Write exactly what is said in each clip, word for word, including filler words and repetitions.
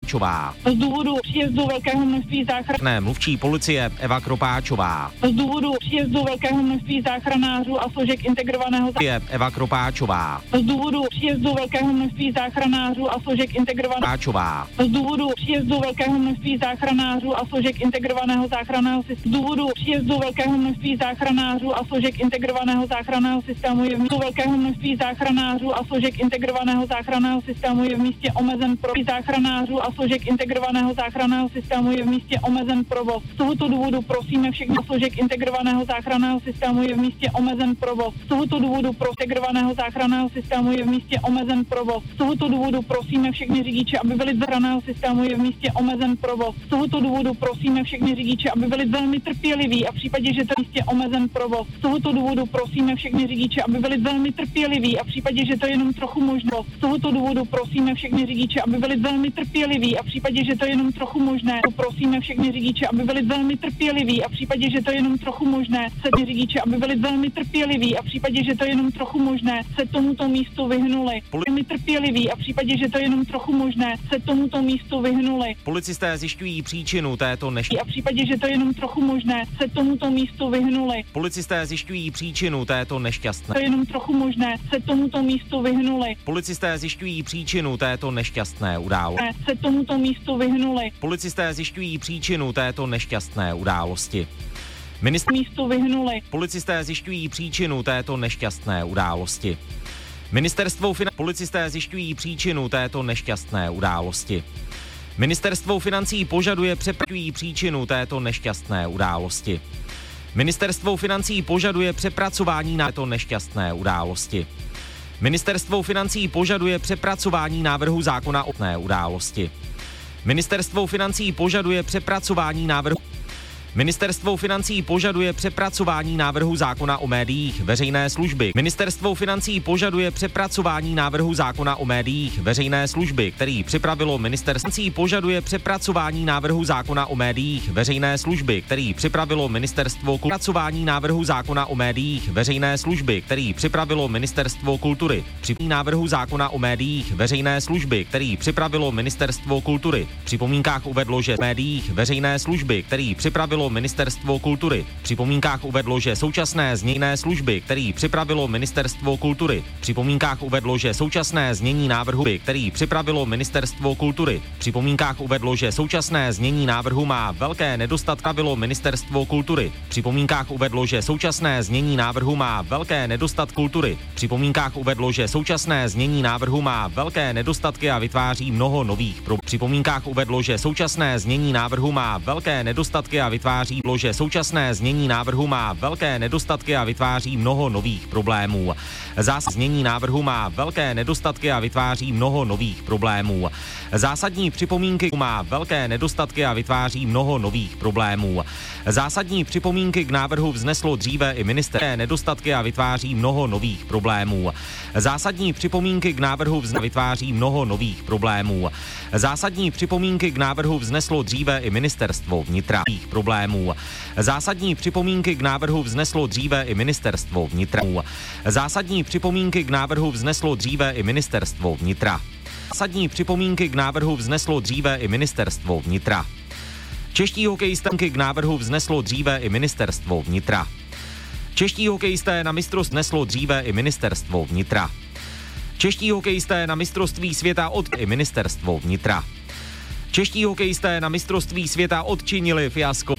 Kropáčová. Z důvodu příjezdu velkého množství záchranářů. Ne, mluvčí policie Eva Kropáčová. Z důvodu příjezdu velkého množství záchranářů a složek integrovaného Je Eva Kropáčová. Z důvodu příjezdu velkého množství záchranářů a složek integrovaného Kropáčová. Z důvodu příjezdu velkého množství záchranářů a složek integrovaného záchranného systému. Z důvodu příjezdu velkého množství záchranářů a složek integrovaného záchranného systému je v místě velkého množství záchranářů a složek integrovaného záchranného systému je v místě omezen pro záchranářů a složek integrovaného záchranného systému je v místě omezen provoz. Z tohoto důvodu prosíme všechny složek integrovaného záchranného systému je v místě omezen provoz. Z tohoto důvodu pro integrovaného záchranného systému je v místě omezen provoz. Z tohoto důvodu prosíme všechny řidiče, aby byli záchranného systému je v místě omezen provoz. Z tohoto důvodu prosíme všechny řidiče, aby byli velmi trpěliví a v případě, že to je v místě omezen provoz. Z tohoto důvodu prosíme všechny řidiče, aby byli velmi trpěliví a v případě, že to je jenom trochu možné. Z tohoto důvodu prosíme všechny řidiče, aby byli velmi trpěliví a v případě, že to je jenom trochu možné. Prosíme všechny řidiče, aby byli velmi trpěliví a v případě, že to je jenom trochu možné. Se řidiče, aby byli velmi trpěliví a v případě, že to je jenom trochu možné, se tomuto místu vyhnuli. Velmi trpěliví a v případě, že to je jenom trochu možné, se tomuto místu vyhnuli. Policisté zjišťují příčinu této neštěstí. A v případě, že to je jenom trochu možné, se tomuto místu vyhnuli. Policisté zjišťují příčinu této nešťastné. To je jenom trochu možné, se tomuto místu vyhnuli. Policisté zjišťují příčinu této nešťastné události. Se tomuto místu vyhnuli. Policisté zjišťují příčinu této nešťastné události. Ministr místu vyhnuli. Policisté zjišťují příčinu této nešťastné události. Ministerstvo financí. Policisté zjišťují příčinu této nešťastné události. Ministerstvo financí požaduje přepracují příčinu této nešťastné události. Ministerstvo financí požaduje přepracování na této nešťastné události. Ministerstvo financí požaduje přepracování návrhu zákona o té události. Ministerstvo financí požaduje přepracování návrhu Ministerstvo financí požaduje přepracování návrhu zákona o médiích veřejné služby. Ministerstvo financí požaduje přepracování návrhu zákona o médiích veřejné služby, který připravilo Ministerstvo financí požaduje přepracování návrhu zákona o médiích veřejné služby, který připravilo Ministerstvo přepracování návrhu zákona o médiích veřejné služby, který připravilo Ministerstvo kultury. Při návrhu zákona o médiích veřejné služby, který připravilo Ministerstvo kultury. V připomínkách uvedlo, že médiích veřejné služby, který připravilo Ministerstvo kultury. V připomínkách uvedlo, že současné znění služby, který připravilo Ministerstvo kultury. V připomínkách uvedlo, že současné znění návrhu, který připravilo Ministerstvo kultury. V připomínkách uvedlo, že současné znění návrhu má velké nedostatky, bylo Ministerstvo kultury. V připomínkách uvedlo, že současné znění návrhu má velké nedostatky kultury. V připomínkách uvedlo, že současné znění návrhu má velké nedostatky a vytváří mnoho nových problémů. V připomínkách uvedlo, že současné znění návrhu má velké nedostatky a vytváří že současné znění návrhu má velké nedostatky a vytváří mnoho nových problémů. Zásadní znění návrhu má velké nedostatky a vytváří mnoho nových problémů. Zásadní připomínky má velké nedostatky a vytváří mnoho nových problémů. Zásadní připomínky k návrhu vzneslo dříve i ministerstvo nedostatky a vytváří mnoho nových problémů. Zásadní připomínky k návrhu vzneslo vytváří mnoho nových problémů. Zásadní připomínky k návrhu vzneslo dříve i ministerstvo vnitra problémů. Zásadní připomínky k návrhu vzneslo dříve i ministerstvo vnitra. Zásadní připomínky k návrhu vzneslo dříve i ministerstvo vnitra. Zásadní připomínky k návrhu vzneslo dříve i ministerstvo vnitra. Čeští hokejisté k návrhu vzneslo dříve i ministerstvo vnitra. Čeští hokejisté na mistrovství vzneslo dříve i ministerstvo vnitra. Čeští hokejisté na mistrovství světa od i ministerstvo vnitra. Čeští hokejisté na mistrovství světa odčinili fiasko.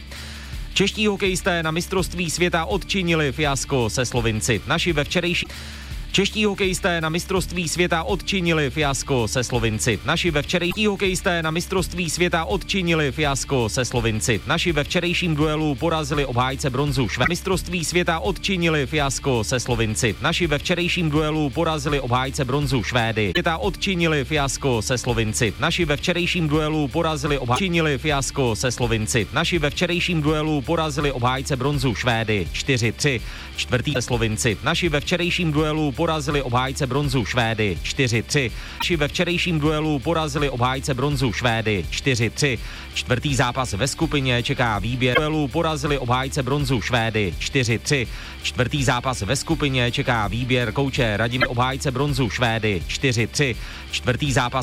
Čeští hokejisté na mistrovství světa odčinili fiasko se Slovinci. Naši ve včerejší Čeští hokejisté na mistrovství světa odčinili fiasko se Slovinci. Naši ve včerejší hokejisté na mistrovství světa odčinili fiasko se Slovinci. Naši ve včerejším duelu porazili obhájce bronzu Švédy. Mistrovství světa odčinili fiasko se Slovinci. Naši ve včerejším duelu porazili obhájce bronzu Švédy. Světa odčinili fiasko se Slovinci. Naši ve včerejším duelu porazili obhájce fiasko se Slovinci. Naši ve včerejším duelu porazili obhájce bronzu Švédy čtyři tři. Čtvrtý se Slovinci. Naši ve včerejším duelu porazili obhájce bronzu Švédy čtyři tři. Naši ve včerejším duelu porazili obhájce bronzu Švédy čtyři tři. Čtvrtý zápas ve skupině čeká výběr. Duelu porazili obhájce bronzu Švédy čtyři tři. Čtvrtý zápas ve skupině čeká výběr kouče Radim obhájce bronzu Švédy čtyři tři. Čtvrtý zápas